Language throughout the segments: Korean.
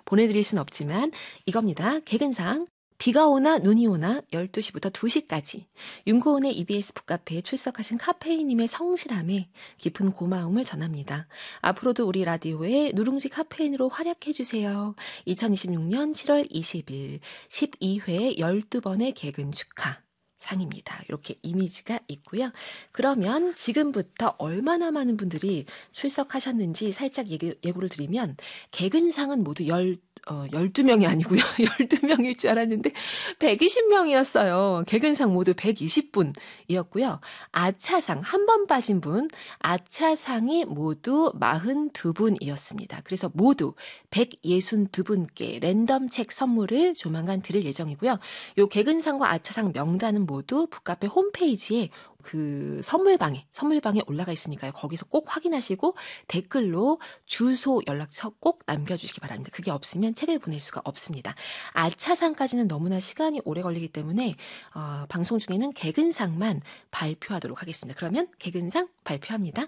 보내드릴 순 없지만 이겁니다. 개근상. 비가 오나 눈이 오나 12시부터 2시까지 윤고은의 EBS 북카페에 출석하신 카페인님의 성실함에 깊은 고마움을 전합니다. 앞으로도 우리 라디오에 누룽지 카페인으로 활약해주세요. 2026년 7월 20일 12회 12번의 개근 축하. 상입니다. 이렇게 이미지가 있고요. 그러면 지금부터 얼마나 많은 분들이 출석하셨는지 살짝 예고를 드리면 개근상은 모두 12명이 아니고요. 12명일 줄 알았는데 120명이었어요. 개근상 모두 120분이었고요. 아차상, 한 번 빠진 분, 아차상이 모두 42분이었습니다. 그래서 모두 162분께 랜덤 책 선물을 조만간 드릴 예정이고요. 요 개근상과 아차상 명단은 모두 북카페 홈페이지에 그 선물방에 올라가 있으니까요. 거기서 꼭 확인하시고 댓글로 주소, 연락처 꼭 남겨주시기 바랍니다. 그게 없으면 책을 보낼 수가 없습니다. 아차상까지는 너무나 시간이 오래 걸리기 때문에 방송 중에는 개근상만 발표하도록 하겠습니다. 그러면 개근상 발표합니다.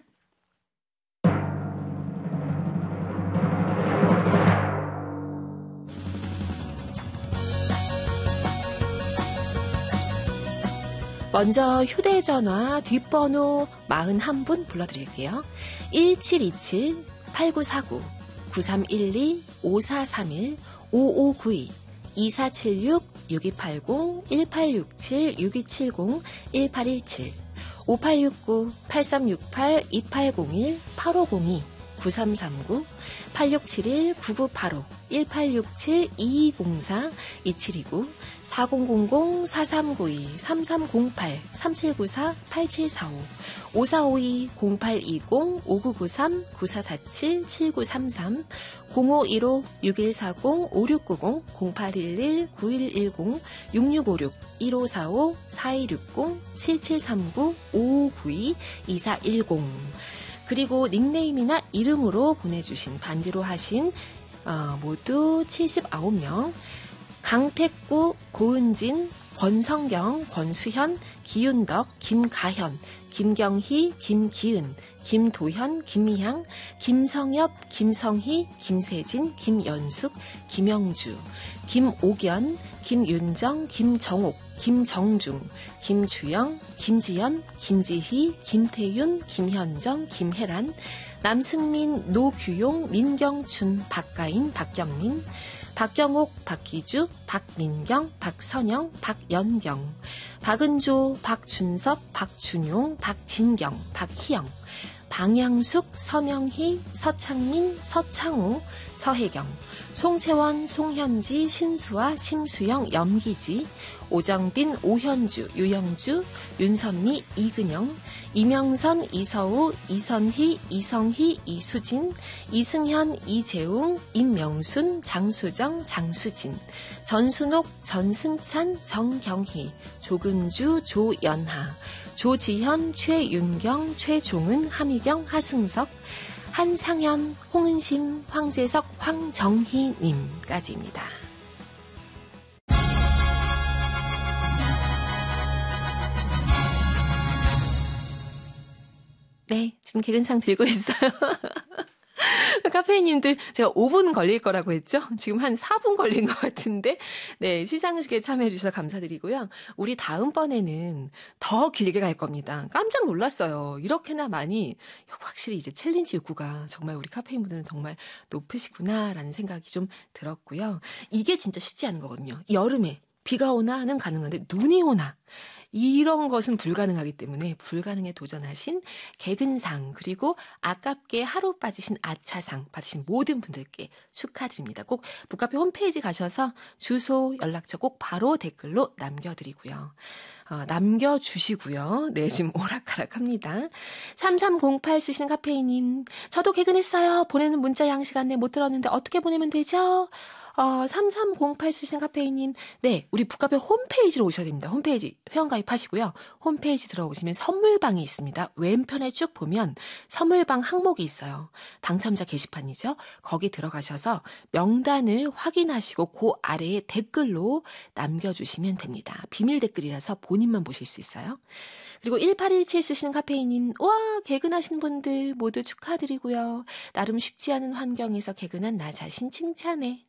먼저 휴대전화 뒷번호 41분 불러드릴게요. 1727-8949, 9312-5431, 5592, 2476-6280, 1867-6270, 1817, 5869-8368-2801, 8502, 9339, 8671-9985, 1867-2204, 2729, 4000, 4392, 3308, 3794, 8745, 5452, 0820, 5993, 9447, 7933, 0515, 6140, 5690, 0811, 9110, 6656, 1545, 4260, 7739, 5592, 2410. 그리고 닉네임이나 이름으로 보내주신 반디로 하신 모두 79명. 강택구, 고은진, 권성경, 권수현, 기윤덕, 김가현, 김경희, 김기은, 김도현, 김미향, 김성엽, 김성희, 김세진, 김연숙, 김영주, 김옥연, 김윤정, 김정옥, 김정중, 김주영, 김지연, 김지희, 김태윤, 김현정, 김혜란, 남승민, 노규용, 민경춘, 박가인, 박경민, 박경옥, 박기주, 박민경, 박선영, 박연경, 박은조, 박준섭, 박준용, 박진경, 박희영, 방양숙, 서명희, 서창민, 서창우, 서혜경, 송채원, 송현지, 신수아, 심수영, 염기지, 오정빈, 오현주, 유영주, 윤선미, 이근영, 이명선, 이서우, 이선희, 이성희, 이수진, 이승현, 이재웅, 임명순, 장수정, 장수진, 전순옥, 전승찬, 정경희, 조근주, 조연하, 조지현, 최윤경, 최종은, 하미경, 하승석, 한상현, 홍은심, 황재석, 황정희님까지입니다. 네, 지금 개근상 들고 있어요. 카페인님들 제가 5분 걸릴 거라고 했죠? 지금 한 4분 걸린 것 같은데 네, 시상식에 참여해 주셔서 감사드리고요. 우리 다음번에는 더 길게 갈 겁니다. 깜짝 놀랐어요. 이렇게나 많이 확실히 이제 챌린지 욕구가 정말 우리 카페인 분들은 정말 높으시구나라는 생각이 좀 들었고요. 이게 진짜 쉽지 않은 거거든요. 여름에 비가 오나는 가능한데 눈이 오나 이런 것은 불가능하기 때문에 불가능에 도전하신 개근상 그리고 아깝게 하루 빠지신 아차상 받으신 모든 분들께 축하드립니다. 꼭 북카페 홈페이지 가셔서 주소, 연락처 꼭 바로 댓글로 남겨드리고요. 남겨주시고요. 네, 지금 오락가락합니다. 3308 쓰시는 카페이님, 저도 개근했어요. 보내는 문자 양식 안내 못 들었는데 어떻게 보내면 되죠? 3308 쓰신 카페이님, 네, 우리 북카페 홈페이지로 오셔야 됩니다. 홈페이지 회원가입하시고요. 홈페이지 들어오시면 선물방이 있습니다. 왼편에 쭉 보면 선물방 항목이 있어요. 당첨자 게시판이죠. 거기 들어가셔서 명단을 확인하시고 그 아래에 댓글로 남겨주시면 됩니다. 비밀 댓글이라서 본인만 보실 수 있어요. 그리고 1817 쓰시는 카페이님, 와, 개근하신 분들 모두 축하드리고요. 나름 쉽지 않은 환경에서 개근한 나 자신 칭찬해.